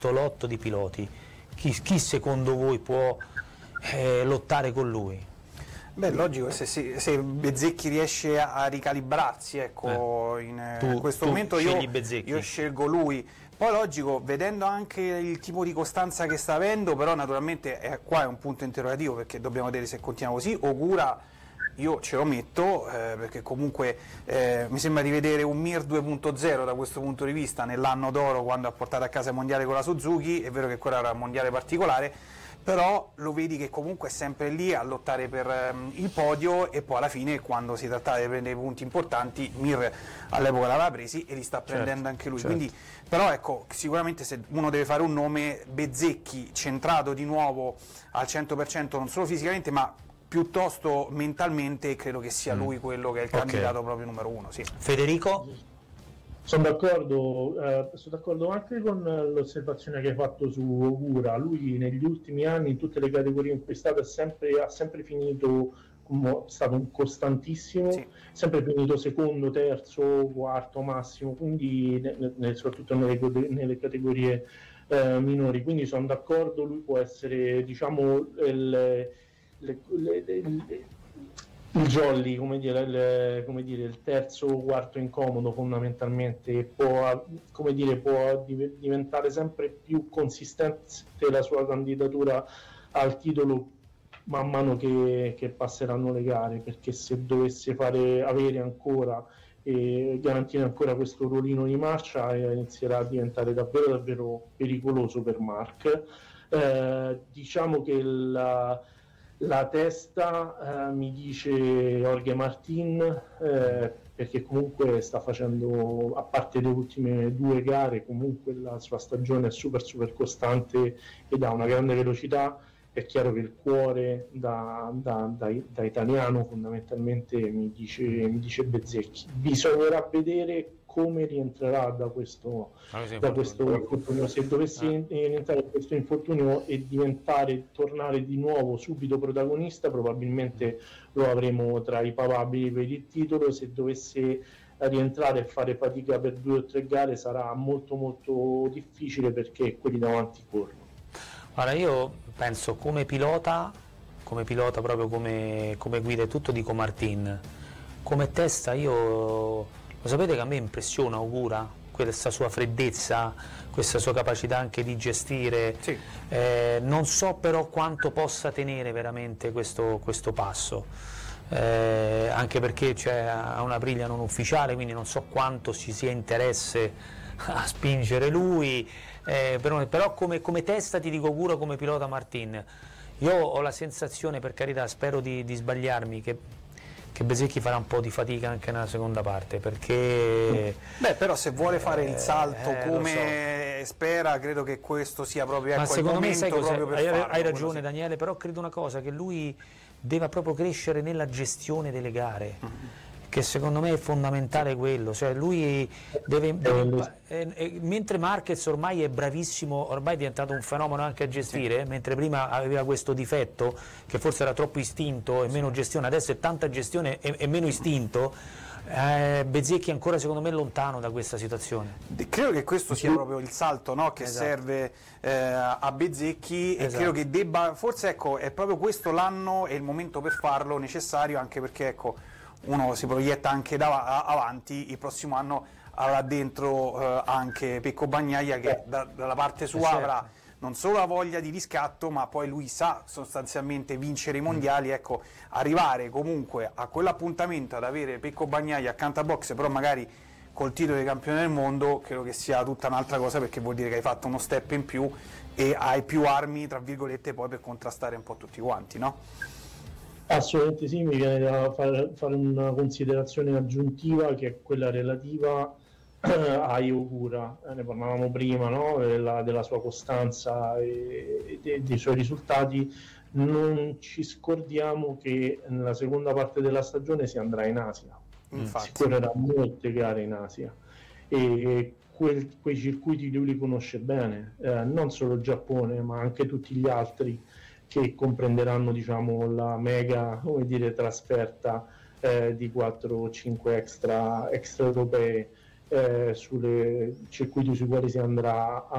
lotto di piloti, chi secondo voi può lottare con lui? Beh, logico, se Bezzecchi riesce a ricalibrarsi, ecco, in questo momento io scelgo lui. Poi logico, vedendo anche il tipo di costanza che sta avendo, però naturalmente qua è un punto interrogativo, perché dobbiamo vedere se continua così. Ogura io ce lo metto, perché comunque mi sembra di vedere un Mir 2.0 da questo punto di vista, nell'anno d'oro quando ha portato a casa il mondiale con la Suzuki. È vero che quello era un mondiale particolare, però lo vedi che comunque è sempre lì a lottare per il podio, e poi alla fine, quando si trattava di prendere punti importanti, Mir all'epoca l'aveva presi e li sta prendendo anche lui. Certo. Quindi, però ecco, sicuramente se uno deve fare un nome, Bezzecchi centrato di nuovo al 100%, non solo fisicamente ma piuttosto mentalmente, credo che sia lui quello che è il candidato proprio numero uno. Sì. Federico? Sono d'accordo anche con l'osservazione che hai fatto su Ogura. Lui negli ultimi anni, in tutte le categorie in cui è stato, ha sempre finito, è stato un costantissimo, Sì. sempre finito secondo, terzo, quarto massimo, quindi soprattutto nelle categorie minori. Quindi sono d'accordo, lui può essere, diciamo, il jolly, come dire, il terzo o quarto incomodo fondamentalmente. Può diventare sempre più consistente la sua candidatura al titolo man mano che passeranno le gare, perché se dovesse avere ancora e garantire ancora questo ruolino di marcia, inizierà a diventare davvero davvero pericoloso per Marc. Diciamo che la testa mi dice Jorge Martin, perché comunque sta facendo, a parte le ultime 2 gare, comunque la sua stagione è super costante ed ha una grande velocità. È chiaro che il cuore da italiano fondamentalmente mi dice Bezzecchi. Bisognerà vedere come rientrerà da questo infortunio. Se dovesse rientrare da questo infortunio e tornare di nuovo subito protagonista, probabilmente lo avremo tra i papabili per il titolo. Se dovesse rientrare e fare fatica per 2 o 3 gare sarà molto molto difficile, perché quelli davanti corrono. Allora, io penso come pilota proprio come guida e tutto, dico Martin. Come testa lo sapete che a me impressiona Ogura, questa sua freddezza, questa sua capacità anche di gestire. Sì. Non so però quanto possa tenere veramente questo passo, anche perché ha una briglia non ufficiale, quindi non so quanto ci sia interesse a spingere lui, però come testa ti dico Ogura, come pilota Martin. Io ho la sensazione, per carità, spero di sbagliarmi, che Bezzecchi farà un po' di fatica anche nella seconda parte, perché però se vuole fare il salto come spera, credo che questo sia proprio, ma secondo me, sai cosa? Proprio per farlo, hai ragione sì. Daniele, però credo una cosa, che lui deve proprio crescere nella gestione delle gare, che secondo me è fondamentale quello, cioè lui mentre Marquez ormai è bravissimo, ormai è diventato un fenomeno anche a gestire, mentre prima aveva questo difetto che forse era troppo istinto e meno gestione, adesso è tanta gestione e meno istinto. Bezzecchi ancora secondo me è lontano da questa situazione. Credo che questo sia proprio il salto, no, che serve a Bezzecchi, e credo che debba, forse ecco, è proprio questo l'anno e il momento per farlo necessario, anche perché ecco, uno si proietta anche avanti, il prossimo anno avrà dentro anche Pecco Bagnaia, che dalla parte sua avrà non solo la voglia di riscatto, ma poi lui sa sostanzialmente vincere i mondiali. Ecco, arrivare comunque a quell'appuntamento ad avere Pecco Bagnaia accanto a box, però magari col titolo di campione del mondo, credo che sia tutta un'altra cosa, perché vuol dire che hai fatto uno step in più e hai più armi, tra virgolette, poi per contrastare un po' tutti quanti, no? Assolutamente sì, mi viene da fare una considerazione aggiuntiva, che è quella relativa a Ogura. Ne parlavamo prima, no? della sua costanza e dei suoi risultati. Non ci scordiamo che nella seconda parte della stagione si andrà in Asia. Si correrà molte gare in Asia, e quei circuiti lui li conosce bene, non solo il Giappone ma anche tutti gli altri, che comprenderanno, diciamo, la mega, come dire, trasferta di 4 o 5 extra europee sulle circuiti sui quali si andrà